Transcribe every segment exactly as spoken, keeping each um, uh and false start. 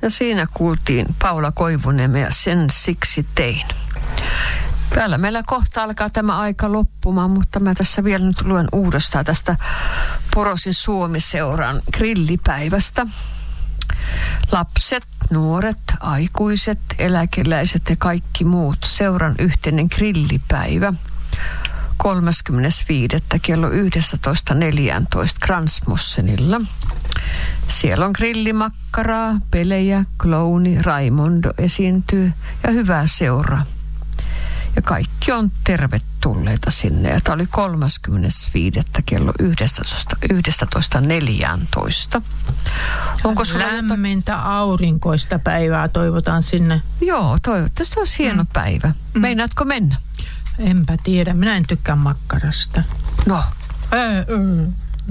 Ja siinä kuultiin Paula Koivuniemen ja Sen siksi tein. Täällä meillä kohta alkaa tämä aika loppumaan, mutta mä tässä vielä nyt luen uudestaan tästä Porosin Suomi-seuran grillipäivästä. Lapset, nuoret, aikuiset, eläkeläiset ja kaikki muut. Seuran yhteinen grillipäivä. kolmaskymmenes viidettä kello yksitoista neljätoista Kransmossenilla. Siellä on grillimakkaraa, pelejä, klouni, Raimondo esiintyy ja hyvää seuraa. Ja kaikki on tervetulleita sinne. Ja tämä oli kolmaskymmenes viidettä kello yksitoista neljätoista. Onko sulla lämmintä jota... aurinkoista päivää toivotaan sinne? Joo, toivottavasti olisi hieno mm. päivä. Mm. Meinaatko mennä? Enpä tiedä, minä en tykkää makkarasta. No. Ää, äh.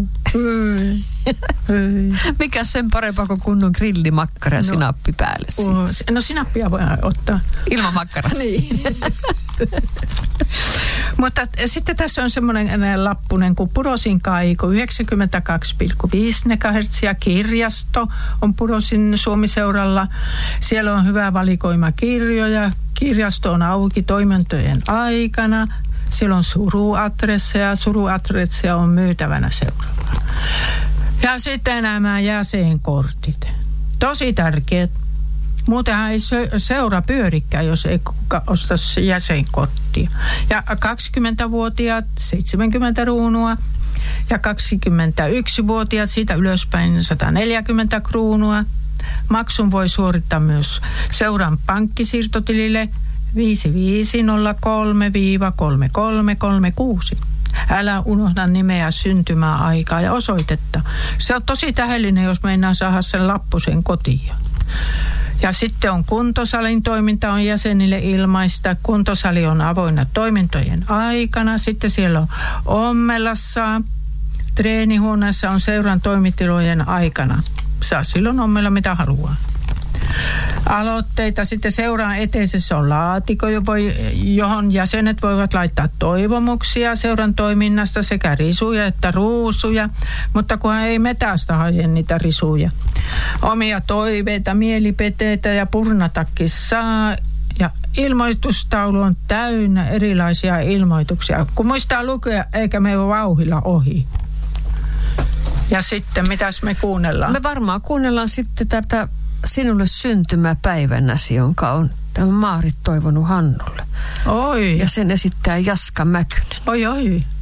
Mikä sen parempaa kuin kunnon grillimakkara ja no, sinappi päälle siis? No sinappia voi ottaa. Ilman makkaraa. Niin. Mutta sitten tässä on semmoinen lappunen kuin Purosin kaiku, yhdeksänkymmentäkaksi pilkku viisi megahertsiä. Kirjasto on Purosin Suomi-seuralla. Siellä on hyvä valikoima kirjoja. Kirjasto on auki toimintojen aikana. Siellä on suruadresseja. Suruadresseja on myytävänä seuralla. Ja sitten nämä jäsenkortit. Tosi tärkeät. Muutenhan ei seura pyörikään, jos ei osta jäsenkorttia. Ja kaksikymmentävuotiaat seitsemänkymmentä kruunua ja kaksikymmentäyksivuotiaat siitä ylöspäin sata neljäkymmentä kruunua. Maksun voi suorittaa myös seuran pankkisiirtotilille viisi viisi nolla kolme kolme kolme kolme kuusi. Älä unohda nimeä, syntymäaikaa ja osoitetta. Se on tosi tähdellinen, jos meinaa saada sen lappusen kotiin. Ja sitten on kuntosalin toiminta on jäsenille ilmaista. Kuntosali on avoinna toimintojen aikana. Sitten siellä on ommelassa. Treenihuoneessa on seuran toimitilojen aikana. Saa silloin ommella mitä haluaa. Aloitteita sitten seuraan eteisessä on laatikko, johon jäsenet voivat laittaa toivomuksia seuran toiminnasta sekä risuja että ruusuja, mutta kunhan ei metästä hae niitä risuja. Omia toiveita, mielipiteitä ja purnatakki saa. Ja ilmoitustaulu on täynnä erilaisia ilmoituksia, kun muistaa lukea eikä me vauhilla ohi. Ja sitten mitäs me kuunnellaan? Me varmaan kuunnellaan sitten tätä sinulle syntymäpäivänäsi, jonka on tämä Maarit toivonut Hannulle. Oi. Ja sen esittää Jaska Mäkynen. Oi, oi.